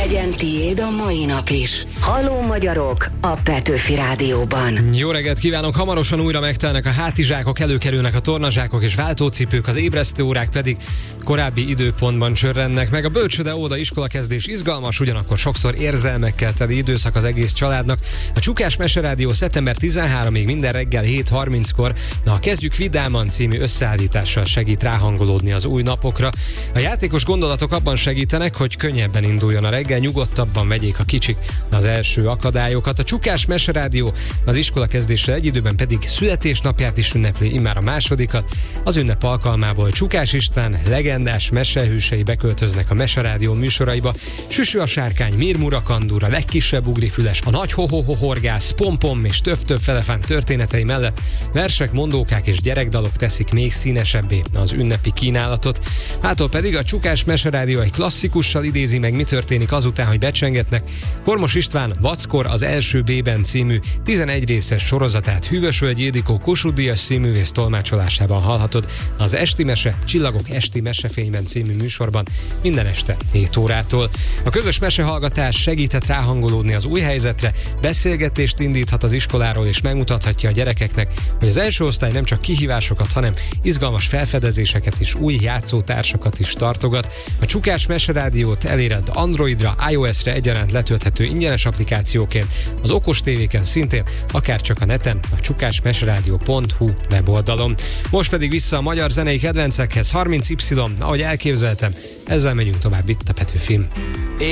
Legyen tiéd a mai nap is. Halló magyarok a Petőfi Rádióban. Jó reggelt kívánok! Hamarosan újra megtelnek a hátizsákok, előkerülnek a tornazsákok és váltócipők, az ébresztő órák pedig korábbi időpontban csörrennek meg. A bölcsőde óda iskolakezdés izgalmas, ugyanakkor sokszor érzelmekkel teli időszak az egész családnak. A Csukás Meserádió szeptember 13-ig minden reggel 7:30-kor a Kezdjük vidáman című összeállítással segít ráhangolódni az új napokra. A játékos gondolatok abban segítenek, hogy könnyebben induljon a reggel, nyugodtabban vegyék a kicsik az első akadályokat. A Csukás Meserádió az iskolakezdéssel egy időben pedig születésnapját is ünnepli, immár a másodikat. Az ünnep alkalmából Csukás István legendás mesehősei beköltöznek a Meserádió műsoraiba. Süsü a sárkány, Mirmura Kandúr, a legkisebb ugrifüles, a nagy ho-ho-ho-horgász, Pom-Pom és Töff-Töff elefánt történetei mellett versek, mondókák és gyerekdalok teszik még színesebbé az ünnepi kínálatot. Hától pedig a Csukás Meserádió egy klasszikussal idézi meg, mi történik azután, hogy becsengetnek. Kormos István Vackor az első B-ben című 11 részes sorozatát Hűvösvölgyi Ildikó Kossuth Díjas színművész tolmácsolásában hallhatod az Esti Mese, Csillagok esti mesefényben című műsorban minden este 7 órától. A közös mesehallgatás segíthet ráhangolódni az új helyzetre, beszélgetést indíthat az iskoláról és megmutathatja a gyerekeknek, hogy az első osztály nem csak kihívásokat, hanem izgalmas felfedezéseket és új játszótársakat is tartogat. A Csukás Meserádiót eléred Androidra, iOS-re egyaránt letölthető ingyenes applikációként, az okos tévéken szintén, akár csak a neten, a csukásmeseradio.hu weboldalon. Most pedig vissza a magyar zenei kedvencekhez, 30Y, ahogy elképzeltem, ezzel megyünk tovább itt a Petőfin.